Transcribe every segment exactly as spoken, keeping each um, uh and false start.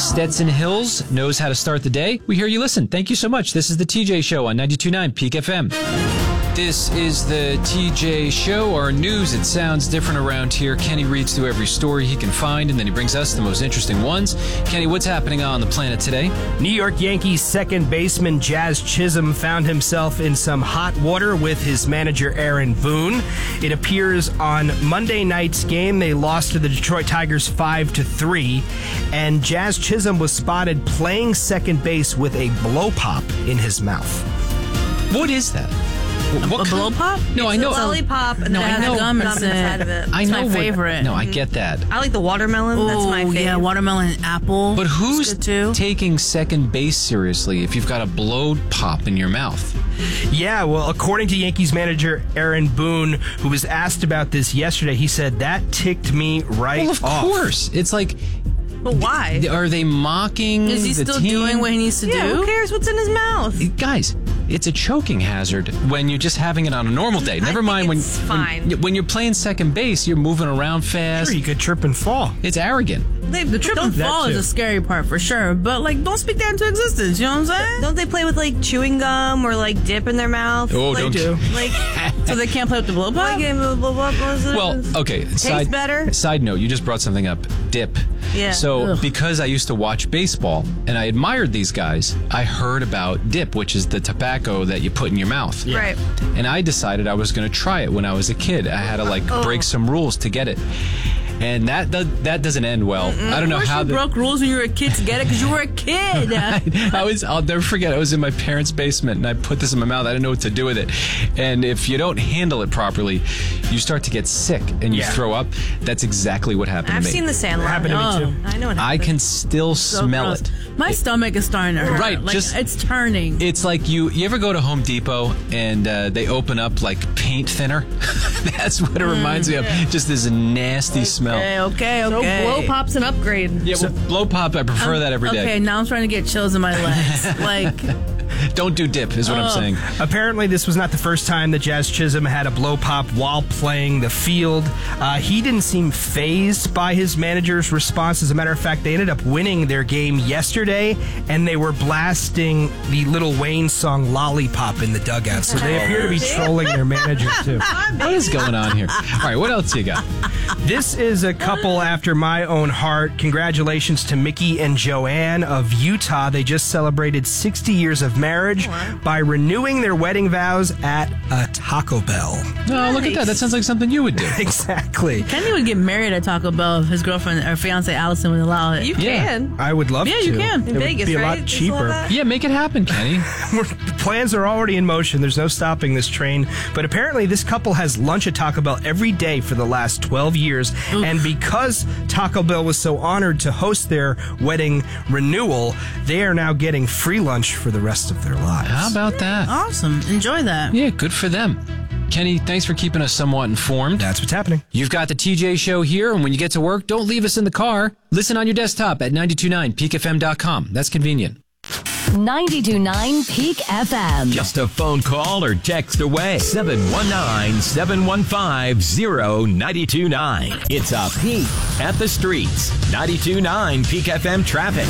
Stetson Hills knows how to start the day. We hear you listen. Thank you so much. This is the T J Show on ninety-two point nine Peak F M. This is the T J Show, our news. It sounds different around here. Kenny reads through every story he can find, and then he brings us the most interesting ones. Kenny, what's happening on the planet today? New York Yankees second baseman Jazz Chisholm found himself in some hot water with his manager Aaron Boone. It appears on Monday night's game, they lost to the Detroit Tigers five to three, and Jazz Chisholm was spotted playing second base with a blow pop in his mouth. What is that? What a blow pop? No, it's I know. a lollipop and no, then I it know. has gum inside of it. I It's know my what, favorite. No, I get that. I like the watermelon. That's my Oh, favorite. yeah, watermelon and apple. But who's Good too. taking second base seriously if you've got a blow pop in your mouth? Yeah, well, according to Yankees manager Aaron Boone, who was asked about this yesterday, he said, that ticked me right Well, of off. course. It's like, But why? are they mocking Is he the still team? doing what he needs to Yeah, do? who cares what's in his mouth? Guys, it's a choking hazard when you're just having it on a normal day. Never think mind when, it's fine. when when you're playing second base, you're moving around fast. Sure, you could trip and fall. It's arrogant. They, The trip and That fall is too. the scary part for sure, but like, don't speak that into existence. You know what I'm saying? Don't they play with like chewing gum or like dip in their mouth? Oh, like, don't- do. Like, So they can't play with the blow pop. like blah, blah, blah, blah, blah, Well, okay. Tastes Side, better? Side note, you just brought something up. Dip. Yeah. So Ugh. because I used to watch baseball and I admired these guys, I heard about dip, which is the tobacco that you put in your mouth. Right. And I decided I was going to try it when I was a kid. I had to like Oh. break some rules to get it. And that that, that doesn't end well. I don't know Of course how you the, broke rules when you were a kid to get it because you were a kid. I was, I'll never forget, I was in my parents' basement and I put this in my mouth. I didn't know what to do with it. And if you don't handle it properly, you start to get sick and you Yeah. throw up. That's exactly what happened I've to me. seen The Sandlot. Happened to me Oh. too. I know what I happened. can still So smell gross. it. My stomach is starting to hurt. Right, Like, just- it's turning. It's like you, you ever go to Home Depot and uh, they open up like paint thinner? That's what it reminds me of. Just this nasty smell. Okay, okay, So okay. blow pop's an upgrade. Yeah, well, blow pop, I prefer that every day. Okay, now I'm starting to get chills in my legs. Like, Don't do dip, is what I'm Oh. saying. Apparently, this was not the first time that Jazz Chisholm had a blow pop while playing the field. Uh, he didn't seem fazed by his manager's response. As a matter of fact, they ended up winning their game yesterday, and they were blasting the Lil Wayne song Lollipop in the dugout. So they appear to be trolling their manager, too. What is going on here? All right, what else you got? This is a couple after my own heart. Congratulations to Mickey and Joanne of Utah. They just celebrated sixty years of marriage by renewing their wedding vows at a Taco Bell. Oh, look at that. That sounds like something you would do. Exactly. Kenny would get married at Taco Bell if his girlfriend or fiance Allison would allow it. You Yeah. can. I would love Yeah, to. you can. It In would Vegas, be a right? lot They still have cheaper. that? Yeah, make it happen, Kenny. The plans are already in motion. There's no stopping this train. But apparently, this couple has lunch at Taco Bell every day for the last twelve years. Oof. And because Taco Bell was so honored to host their wedding renewal, they are now getting free lunch for the rest of their lives. How about that? Awesome. Enjoy that. Yeah, good for them. Kenny, thanks for keeping us somewhat informed. That's what's happening. You've got the T J Show here, and when you get to work, don't leave us in the car. Listen on your desktop at ninety-two point nine peak f m dot com. That's convenient. ninety-two point nine Peak F M. Just a phone call or text away. seven one nine, seven one five, zero nine two nine. It's a peek at the streets. ninety-two point nine Peak F M traffic.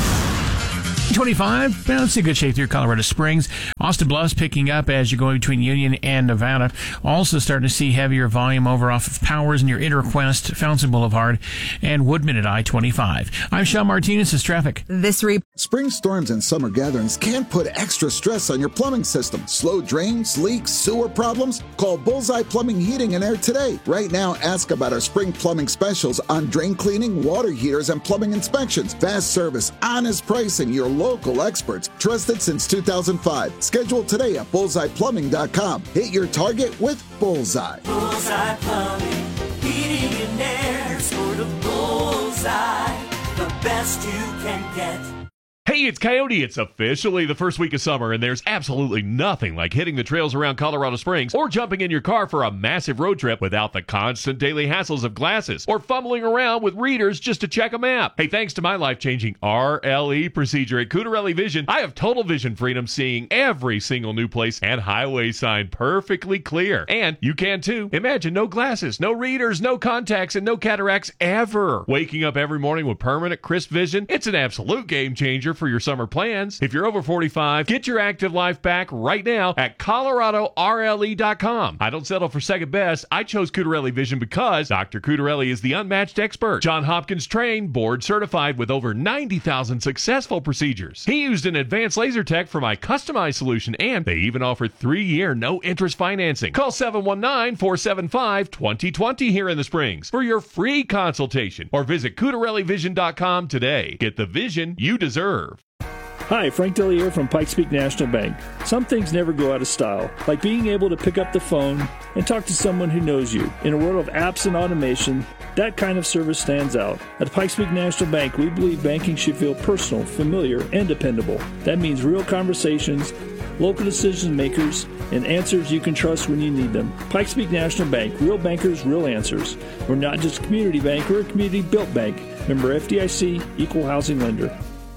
twenty-five, well, it's in good shape through Colorado Springs. Austin Bluffs picking up as you're going between Union and Nevada. Also starting to see heavier volume over off of Powers near Interquest, Fountain Boulevard, and Woodman at I twenty-five. I'm Sean Martinez. This is traffic. This report. Spring storms and summer gatherings can put extra stress on your plumbing system. Slow drains, leaks, sewer problems? Call Bullseye Plumbing, Heating and Air today. Right now, ask about our spring plumbing specials on drain cleaning, water heaters, and plumbing inspections. Fast service, honest pricing, your local experts. Trusted since two thousand five. Schedule today at bullseye plumbing dot com. Hit your target with Bullseye. Bullseye Plumbing, Heating and Air, sort of Bullseye, the best you can get. Hey, Hey, it's Coyote. It's officially the first week of summer, and there's absolutely nothing like hitting the trails around Colorado Springs or jumping in your car for a massive road trip without the constant daily hassles of glasses or fumbling around with readers just to check a map. Hey, thanks to my life-changing R L E procedure at Cutarelli Vision, I have total vision freedom, seeing every single new place and highway sign perfectly clear. And you can too. Imagine no glasses, no readers, no contacts, and no cataracts ever. Waking up every morning with permanent crisp vision, it's an absolute game changer for your summer plans. If you're over forty-five, get your active life back right now at Colorado R L E dot com. I don't settle for second best. I chose Cutarelli Vision because Doctor Cutarelli is the unmatched expert. John Hopkins trained, board certified with over ninety thousand successful procedures. He used an advanced laser tech for my customized solution, and they even offer three-year no-interest financing. Call seven one nine, four seven five, two zero two zero here in the Springs for your free consultation, or visit Cutarelli Vision dot com today. Get the vision you deserve. Hi, Frank Dellier from Pikes Peak National Bank. Some things never go out of style, like being able to pick up the phone and talk to someone who knows you. In a world of apps and automation, that kind of service stands out. At Pikes Peak National Bank, we believe banking should feel personal, familiar, and dependable. That means real conversations, local decision makers, and answers you can trust when you need them. Pikes Peak National Bank, real bankers, real answers. We're not just a community bank, we're a community-built bank. Member F D I C, Equal Housing Lender.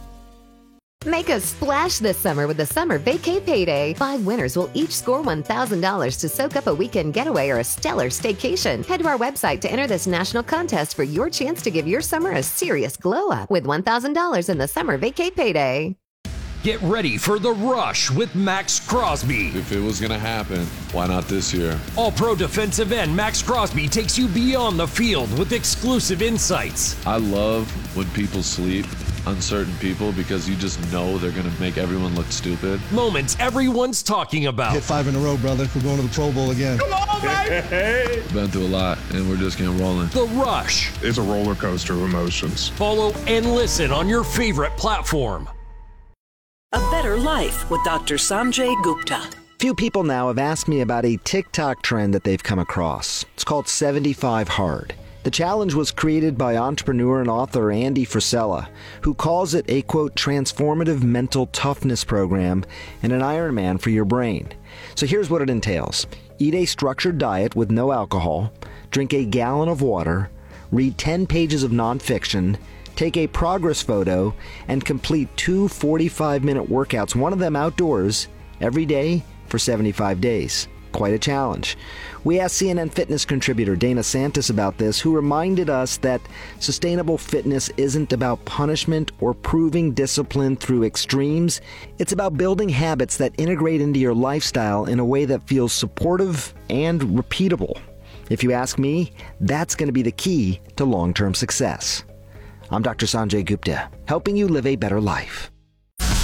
Make a splash this summer with the Summer Vacay Payday. Five winners will each score one thousand dollars to soak up a weekend getaway or a stellar staycation. Head to our website to enter this national contest for your chance to give your summer a serious glow-up with one thousand dollars in the Summer Vacay Payday. Get ready for the rush with Max Crosby. If it was going to happen, why not this year? All-pro defensive end Max Crosby takes you beyond the field with exclusive insights. I love when people sleep, uncertain people, because you just know they're going to make everyone look stupid. Moments everyone's talking about. Hit five in a row, brother. We're going to the Pro Bowl again. Come on, baby! Been through a lot, and we're just getting rolling. The Rush. It's a roller coaster of emotions. Follow and listen on your favorite platform. A Better Life with Doctor Sanjay Gupta. Few people now have asked me about a TikTok trend that they've come across. It's called seventy-five hard. The challenge was created by entrepreneur and author Andy Frisella, who calls it a, quote, transformative mental toughness program and an Ironman for your brain. So here's what it entails. Eat a structured diet with no alcohol, drink a gallon of water, read ten pages of nonfiction, take a progress photo, and complete two forty-five minute workouts, one of them outdoors, every day for seventy-five days. Quite a challenge. We asked C N N Fitness contributor Dana Santis about this, who reminded us that sustainable fitness isn't about punishment or proving discipline through extremes. It's about building habits that integrate into your lifestyle in a way that feels supportive and repeatable. If you ask me, that's going to be the key to long-term success. I'm Doctor Sanjay Gupta, helping you live a better life.